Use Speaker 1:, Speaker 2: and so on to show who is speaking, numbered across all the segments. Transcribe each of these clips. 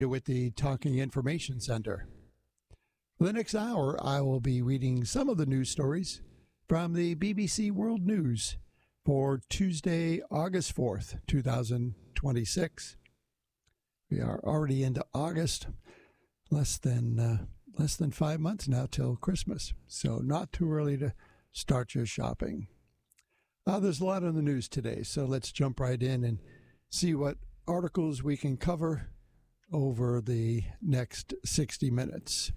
Speaker 1: with the Talking Information Center. For the next hour, I will be reading some of the news stories from the BBC World News for Tuesday, August 4th, 2026. We are already into August, less than 5 months now till Christmas, so not too early to start your shopping. There's a lot on the news today, so let's jump right in and see what articles we can cover over the next 60 minutes.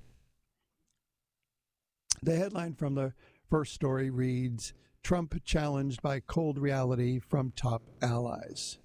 Speaker 1: The headline from the first story reads, Trump challenged by cold reality from top allies.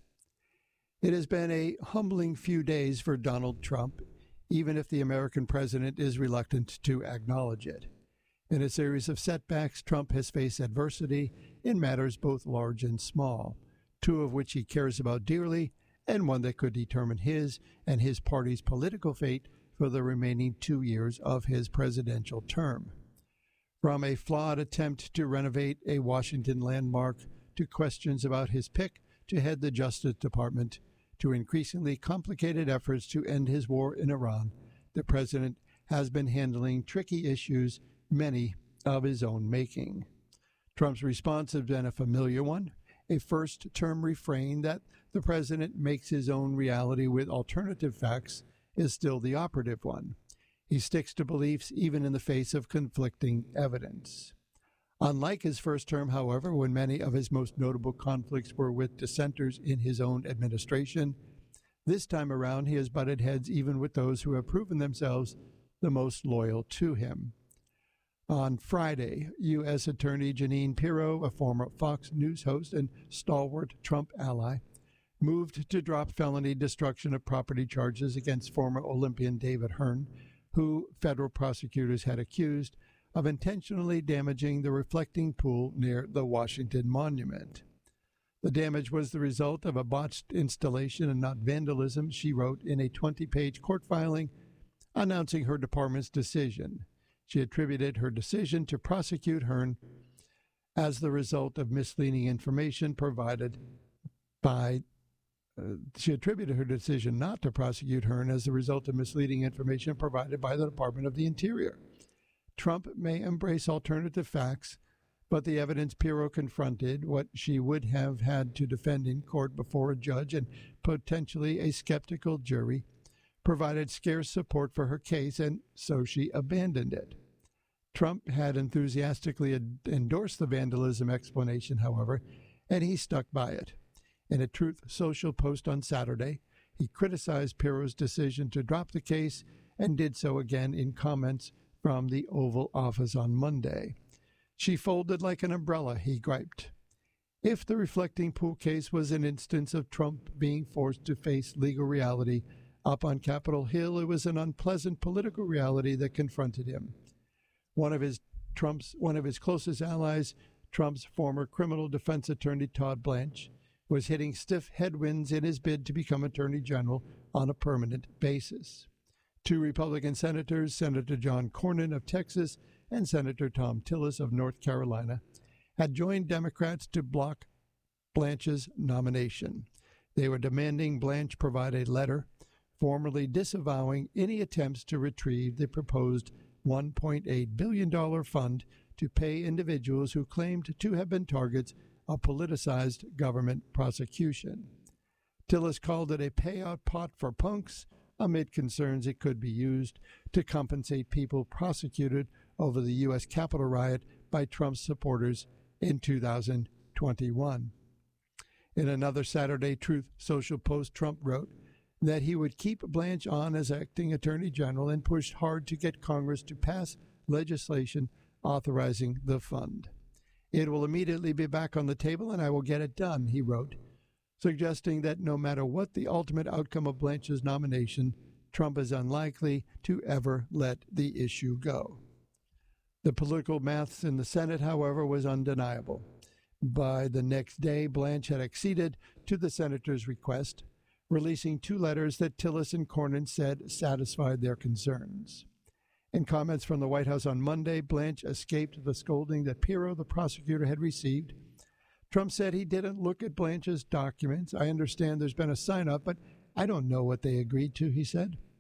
Speaker 1: It has been a humbling few days for Donald Trump, even if the American president is reluctant to acknowledge it. In a series of setbacks, Trump has faced adversity in matters both large and small, two of which he cares about dearly, and one that could determine his and his party's political fate for the remaining 2 years of his presidential term. From a flawed attempt to renovate a Washington landmark to questions about his pick to head the Justice Department to increasingly complicated efforts to end his war in Iran, the president has been handling tricky issues, many of his own making. Trump's response has been a familiar one, a first-term refrain that the president makes his own reality with alternative facts is still the operative one. He sticks to beliefs even in the face of conflicting evidence. Unlike his first term, however, when many of his most notable conflicts were with dissenters in his own administration, this time around he has butted heads even with those who have proven themselves the most loyal to him. On Friday, U.S. Attorney Jeanine Pirro, a former Fox News host and stalwart Trump ally, moved to drop felony destruction of property charges against former Olympian David Hearn, who federal prosecutors had accused of intentionally damaging the reflecting pool near the Washington Monument. The damage was the result of a botched installation and not vandalism, she wrote in a 20-page court filing announcing her department's decision. She attributed her decision to prosecute Hearn as the result of misleading information provided by She attributed her decision not to prosecute Hearn as the result of misleading information provided by the Department of the Interior. Trump may embrace alternative facts, but the evidence Pirro confronted, what she would have had to defend in court before a judge and potentially a skeptical jury, provided scarce support for her case, and so she abandoned it. Trump had enthusiastically endorsed the vandalism explanation, however, and he stuck by it. In a Truth Social post on Saturday, he criticized Pirro's decision to drop the case and did so again in comments from the Oval Office on Monday. She folded like an umbrella, he griped. If the reflecting pool case was an instance of Trump being forced to face legal reality up on Capitol Hill, it was an unpleasant political reality that confronted him. One of his closest allies, Trump's former criminal defense attorney Todd Blanche, was hitting stiff headwinds in his bid to become Attorney General on a permanent basis. Two Republican senators, Senator John Cornyn of Texas and Senator Thom Tillis of North Carolina, had joined Democrats to block Blanche's nomination. They were demanding Blanche provide a letter formally disavowing any attempts to retrieve the proposed $1.8 billion fund to pay individuals who claimed to have been targets of politicized government prosecution. Tillis called it a payout pot for punks, amid concerns it could be used to compensate people prosecuted over the U.S. Capitol riot by Trump's supporters in 2021. In another Saturday Truth Social post, Trump wrote that he would keep Blanche on as acting Attorney General and pushed hard to get Congress to pass legislation authorizing the fund. It will immediately be back on the table and I will get it done, he wrote, suggesting that no matter what the ultimate outcome of Blanche's nomination, Trump is unlikely to ever let the issue go. The political maths in the Senate, however, was undeniable. By the next day, Blanche had acceded to the senator's request, releasing two letters that Tillis and Cornyn said satisfied their concerns. In comments from the White House on Monday, Blanche escaped the scolding that Pirro, the prosecutor, had received. Trump said he didn't look at Blanche's documents. I understand there's been a sign-up, but I don't know what they agreed to, he said.